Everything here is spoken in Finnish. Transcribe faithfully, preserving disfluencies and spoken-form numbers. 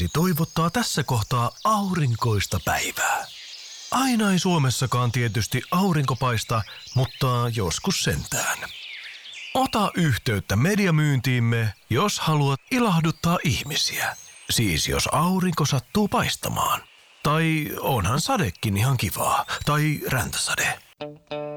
toivottaa tässä kohtaa aurinkoista päivää. Aina ei Suomessakaan tietysti aurinko paista, mutta joskus sentään. Ota yhteyttä mediamyyntiimme, jos haluat ilahduttaa ihmisiä. Siis jos aurinko sattuu paistamaan. Tai onhan sadekin ihan kivaa. Tai räntäsade.